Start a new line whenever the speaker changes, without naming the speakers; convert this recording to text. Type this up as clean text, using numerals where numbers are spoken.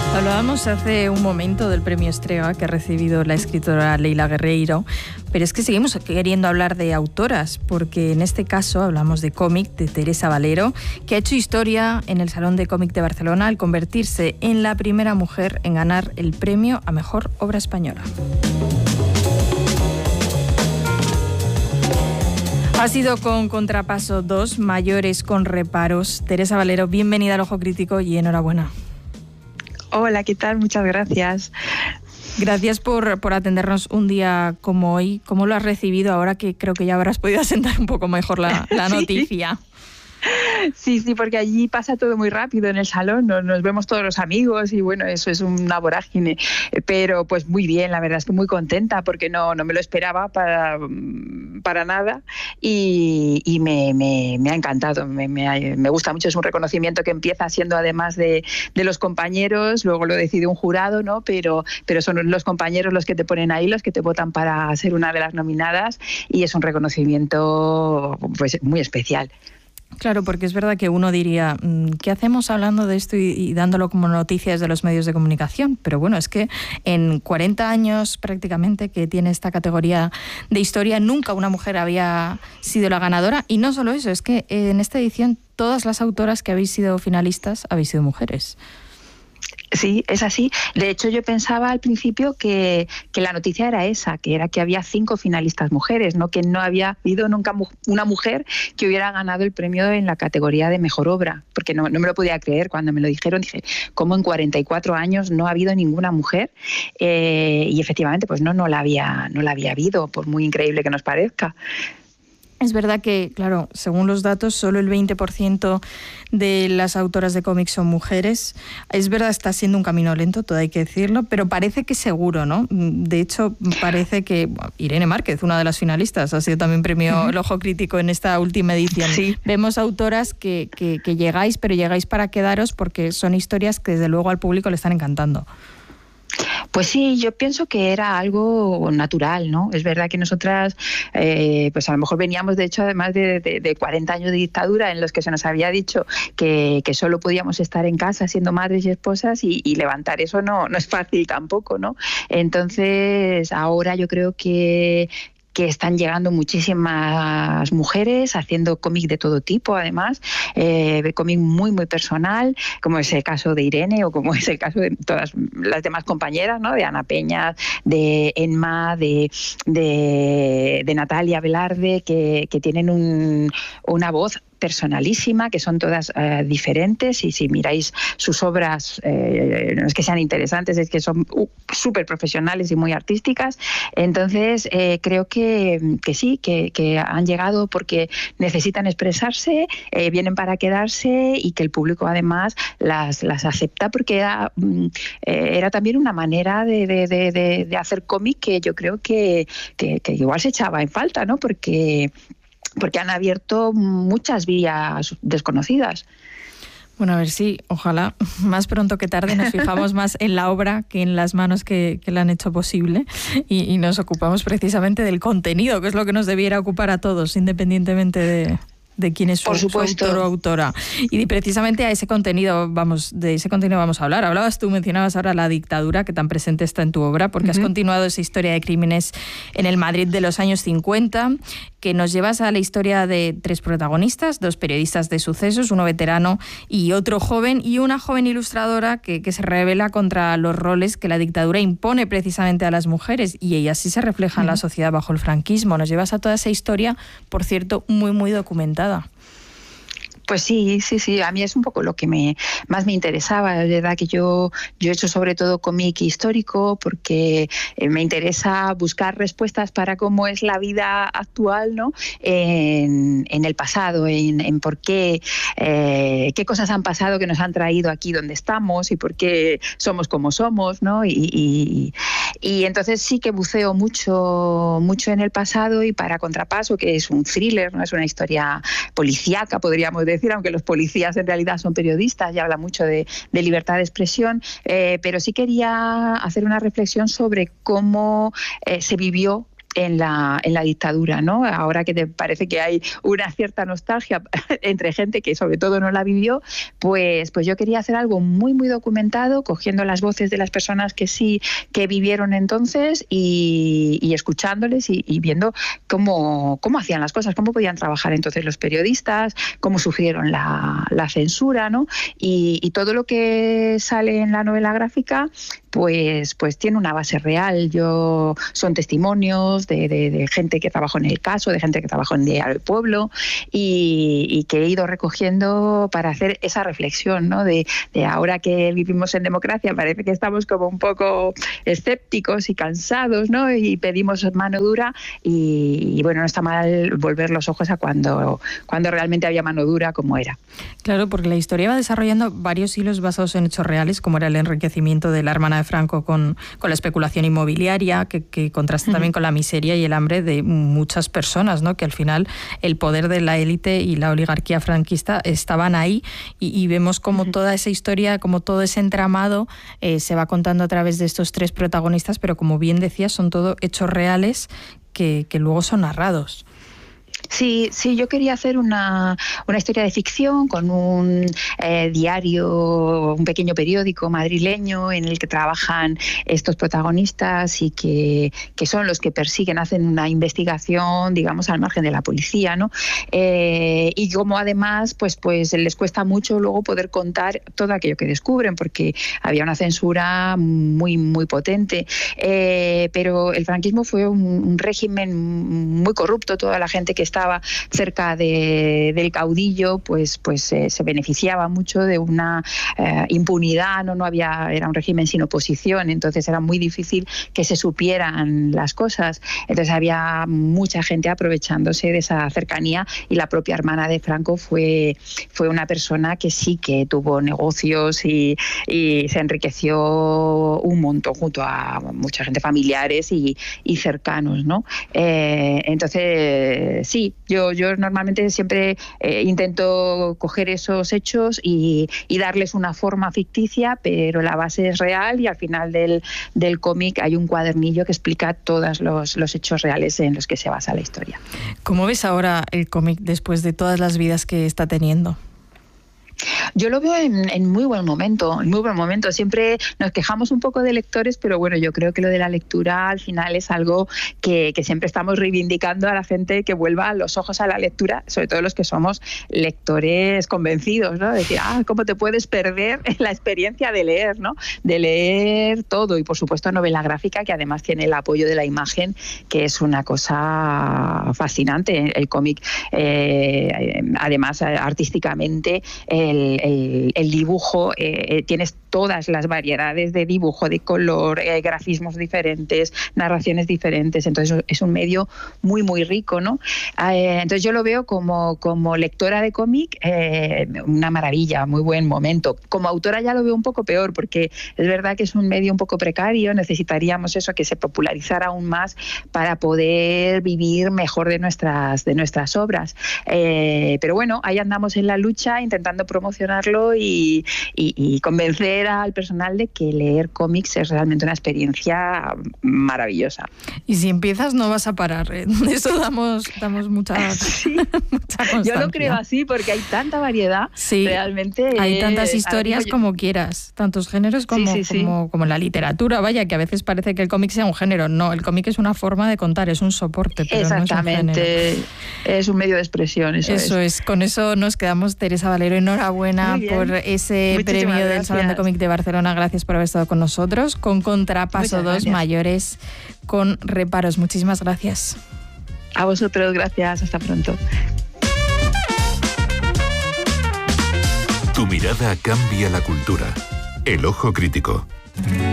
Hablábamos hace un momento del premio Estrega que ha recibido la escritora Leila Guerreiro, pero es que seguimos queriendo hablar de autoras, porque en este caso hablamos de cómic de Teresa Valero, que ha hecho historia en el Salón de Cómic de Barcelona al convertirse en la primera mujer en ganar el premio a Mejor Obra Española. Ha sido con Contrapaso 2, Mayores con reparos. Teresa Valero, bienvenida al Ojo Crítico y enhorabuena.
Hola, ¿qué tal? Muchas gracias.
Gracias por atendernos un día como hoy. ¿Cómo lo has recibido ahora que creo que ya habrás podido asentar un poco mejor la noticia?
Sí, porque allí pasa todo muy rápido en el salón, nos vemos todos los amigos y bueno, eso es una vorágine, pero pues muy bien, la verdad es que muy contenta porque no me lo esperaba para nada y me ha encantado, me gusta mucho, es un reconocimiento que empieza siendo además de los compañeros, luego lo decide un jurado, ¿no? Pero son los compañeros los que te ponen ahí, los que te votan para ser una de las nominadas y es un reconocimiento pues muy especial.
Claro, porque es verdad que uno diría, ¿qué hacemos hablando de esto y dándolo como noticias de los medios de comunicación? Pero bueno, es que en 40 años prácticamente que tiene esta categoría de historia, nunca una mujer había sido la ganadora. Y no solo eso, es que en esta edición todas las autoras que habéis sido finalistas habéis sido mujeres.
Sí, es así. De hecho, yo pensaba al principio que la noticia era esa, que era que había 5 finalistas mujeres, ¿no? Que no había habido nunca una mujer que hubiera ganado el premio en la categoría de mejor obra, porque no me lo podía creer cuando me lo dijeron. Dije, ¿cómo en 44 años no ha habido ninguna mujer? Y efectivamente, pues no la había habido, por muy increíble que nos parezca.
Es verdad que, claro, según los datos, solo el 20% de las autoras de cómics son mujeres. Es verdad, está siendo un camino lento, todo hay que decirlo, pero parece que seguro, ¿no? De hecho, parece que Irene Márquez, una de las finalistas, ha sido también premio El Ojo Crítico en esta última edición.
Sí.
Vemos autoras que llegáis, pero llegáis para quedaros porque son historias que desde luego al público le están encantando.
Pues sí, yo pienso que era algo natural, ¿no? Es verdad que nosotras, pues a lo mejor veníamos, de hecho, además de 40 años de dictadura en los que se nos había dicho que solo podíamos estar en casa siendo madres y esposas y levantar eso no es fácil tampoco, ¿no? Entonces, ahora yo creo que están llegando muchísimas mujeres haciendo cómic de todo tipo, además, cómic muy, muy personal, como es el caso de Irene o como es el caso de todas las demás compañeras, ¿no? De Ana Peña, de Enma, de Natalia Velarde, que tienen una voz personalísima, que son todas diferentes, y si miráis sus obras, no es que sean interesantes, es que son súper profesionales y muy artísticas. Entonces creo que sí, que han llegado porque necesitan expresarse, vienen para quedarse y que el público además las acepta porque era también una manera de hacer cómic que yo creo que igual se echaba en falta, ¿no? Porque han abierto muchas vías desconocidas.
Bueno, a ver si, ojalá, más pronto que tarde nos fijamos más en la obra que en las manos que la han hecho posible y nos ocupamos precisamente del contenido, que es lo que nos debiera ocupar a todos, independientemente de quién es su autor o autora. Y precisamente de ese contenido vamos a hablar. Mencionabas ahora la dictadura, que tan presente está en tu obra, porque has continuado esa historia de crímenes en el Madrid de los años 50, que nos llevas a la historia de 3 protagonistas, 2 periodistas de sucesos, uno veterano y otro joven, y una joven ilustradora que se rebela contra los roles que la dictadura impone precisamente a las mujeres, y así se refleja en la sociedad bajo el franquismo. Nos llevas a toda esa historia, por cierto, muy, muy documentada.
Pues sí, a mí es un poco lo que más me interesaba. Es verdad que yo he hecho sobre todo cómic histórico porque me interesa buscar respuestas para cómo es la vida actual, ¿no? En el pasado, en por qué cosas han pasado que nos han traído aquí donde estamos y por qué somos como somos, ¿no? Y entonces sí que buceo mucho en el pasado, y para Contrapaso, que es un thriller, no es una historia policíaca, podríamos decir, aunque los policías en realidad son periodistas y habla mucho de libertad de expresión, pero sí quería hacer una reflexión sobre cómo se vivió en la dictadura, ¿no? Ahora que te parece que hay una cierta nostalgia entre gente que sobre todo no la vivió, pues yo quería hacer algo muy, muy documentado, cogiendo las voces de las personas que sí que vivieron entonces y escuchándoles y viendo cómo hacían las cosas, cómo podían trabajar entonces los periodistas, cómo sufrieron la censura, ¿no? Y todo lo que sale en la novela gráfica pues tiene una base real. Son testimonios de gente que trabajó en el caso, de gente que trabajó en Diario del Pueblo y que he ido recogiendo para hacer esa reflexión, ¿no? De ahora que vivimos en democracia parece que estamos como un poco escépticos y cansados, ¿no? Y pedimos mano dura y bueno, no está mal volver los ojos a cuando realmente había mano dura como era.
Claro, porque la historia va desarrollando varios hilos basados en hechos reales, como era el enriquecimiento de la hermana de Franco con la especulación inmobiliaria, que contrasta también con la miseria y el hambre de muchas personas, ¿no? Que al final el poder de la élite y la oligarquía franquista estaban ahí y vemos como toda esa historia, como todo ese entramado se va contando a través de estos tres protagonistas, pero como bien decías, son todo hechos reales que luego son narrados.
Sí, yo quería hacer una historia de ficción con un diario, un pequeño periódico madrileño en el que trabajan estos protagonistas y que son los que persiguen, hacen una investigación, digamos, al margen de la policía, ¿no? Y como además, pues les cuesta mucho luego poder contar todo aquello que descubren, porque había una censura muy, muy potente. Pero el franquismo fue un régimen muy corrupto. Toda la gente que estaba cerca del caudillo pues se beneficiaba mucho de una impunidad, no había, era un régimen sin oposición, entonces era muy difícil que se supieran las cosas, entonces había mucha gente aprovechándose de esa cercanía y la propia hermana de Franco fue una persona que sí que tuvo negocios y se enriqueció un montón junto a mucha gente, familiares y cercanos, ¿no? Entonces sí, yo normalmente siempre intento coger esos hechos y darles una forma ficticia, pero la base es real y al final del cómic hay un cuadernillo que explica todos los hechos reales en los que se basa la historia.
¿Cómo ves ahora el cómic después de todas las vidas que está teniendo?
Yo lo veo en muy buen momento, Siempre nos quejamos un poco de lectores, pero bueno, yo creo que lo de la lectura al final es algo que siempre estamos reivindicando a la gente, que vuelva los ojos a la lectura, sobre todo los que somos lectores convencidos, ¿no? Decir, ¿cómo te puedes perder la experiencia de leer, ¿no? De leer todo y por supuesto novela gráfica, que además tiene el apoyo de la imagen, que es una cosa fascinante. El cómic, además artísticamente, el dibujo, tienes todas las variedades de dibujo, de color, grafismos diferentes, narraciones diferentes, entonces es un medio muy, muy rico, ¿no? Entonces yo lo veo como lectora de cómic, una maravilla, muy buen momento. Como autora ya lo veo un poco peor, porque es verdad que es un medio un poco precario, necesitaríamos eso, que se popularizara aún más para poder vivir mejor de nuestras obras. Pero bueno, ahí andamos en la lucha, intentando promocionarlo y convencer al personal de que leer cómics es realmente una experiencia maravillosa.
Y si empiezas no vas a parar, ¿eh? Eso damos mucha,
sí.
mucha constancia.
Yo lo creo así porque hay tanta variedad,
sí,
realmente.
Hay tantas historias como quieras, tantos géneros como la literatura, vaya, que a veces parece que el cómic sea un género. No, el cómic es una forma de contar, es un soporte, pero
exactamente,
no es un género.
Es un medio de expresión, eso es.
Con eso nos quedamos. Teresa Valero, enhorabuena por ese
Muchísimas
premio
gracias.
del Salón de Cómic de Barcelona. Gracias por haber estado con nosotros. Con Contrapaso 2, mayores con reparos. Muchísimas gracias.
A vosotros, gracias. Hasta pronto.
Tu mirada cambia la cultura. El ojo crítico.